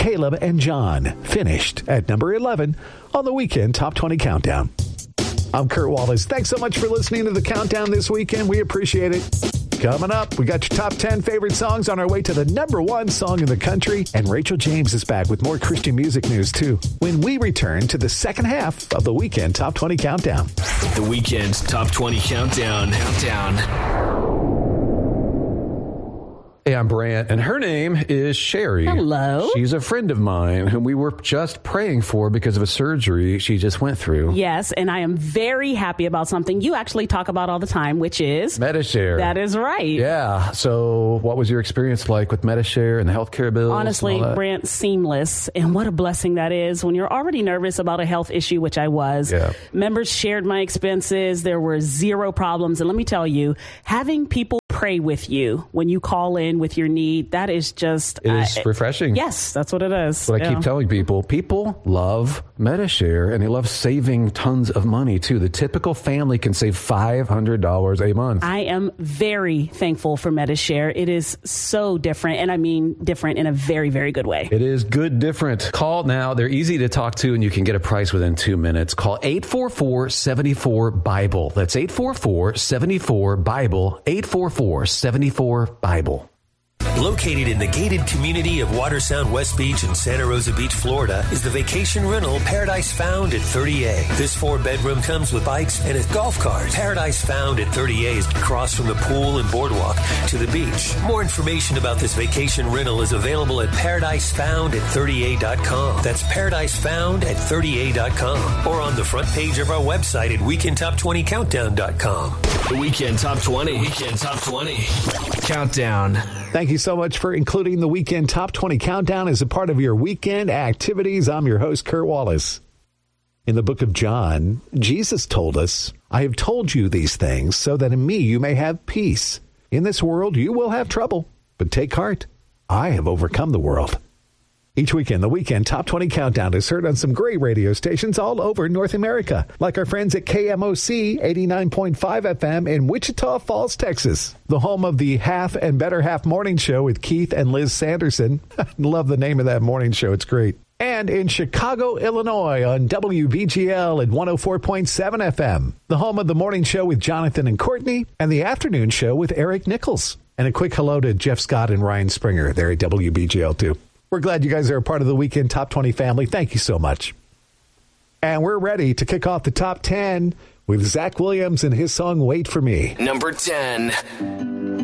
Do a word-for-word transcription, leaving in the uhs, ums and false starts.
Caleb and John finished at number eleven on the Weekend Top twenty Countdown. I'm Kurt Wallace. Thanks so much for listening to the Countdown this weekend. We appreciate it. Coming up, we got your top ten favorite songs on our way to the number one song in the country. And Rachel James is back with more Christian music news, too, when we return to the second half of the Weekend Top twenty Countdown. The Weekend Top twenty Countdown. Countdown. Hey, I'm Brant, and her name is Sherry. Hello. She's a friend of mine whom we were just praying for because of a surgery she just went through. Yes, and I am very happy about something you actually talk about all the time, which is... Medi-Share. That is right. Yeah. So what was your experience like with Medi-Share and the healthcare bills? Honestly, Brant, seamless. And what a blessing that is when you're already nervous about a health issue, which I was. Yeah. Members shared my expenses. There were zero problems. And let me tell you, having people pray with you when you call in with your need, that is just... It is uh, refreshing. Yes, that's what it is. What yeah. I keep telling people, people love Medi-Share, and they love saving tons of money, too. The typical family can save five hundred dollars a month. I am very thankful for Medi-Share. It is so different, and I mean different in a very, very good way. It is good different. Call now. They're easy to talk to, and you can get a price within two minutes. Call eight four four, seven four, BIBLE. That's eight four four, seven four, BIBLE, eight four four, seven four, BIBLE. Located in the gated community of Watersound West Beach in Santa Rosa Beach, Florida, is the vacation rental Paradise Found at thirty A. This four-bedroom comes with bikes and a golf cart. Paradise Found at thirty A is across from the pool and boardwalk to the beach. More information about this vacation rental is available at paradise found at thirty a dot com. That's paradise found at thirty a dot com. Or on the front page of our website at weekend top twenty countdown dot com. The Weekend Top twenty. Weekend Top twenty Countdown. Thank you so much for including the Weekend Top twenty Countdown as a part of your weekend activities. I'm your host, Kurt Wallace. In the book of John, Jesus told us, I have told you these things so that in me you may have peace. In this world you will have trouble, but take heart. I have overcome the world. Each weekend, the Weekend Top twenty Countdown is heard on some great radio stations all over North America, like our friends at K M O C eighty-nine point five F M in Wichita Falls, Texas, the home of the Half and Better Half Morning Show with Keith and Liz Sanderson. Love the name of that morning show. It's great. And in Chicago, Illinois on W B G L at one oh four point seven F M, the home of the morning show with Jonathan and Courtney and the afternoon show with Eric Nichols. And a quick hello to Jeff Scott and Ryan Springer there at W B G L too. We're glad you guys are a part of the Weekend Top twenty family. Thank you so much. And we're ready to kick off the top ten with Zach Williams and his song, Wait for Me. Number ten.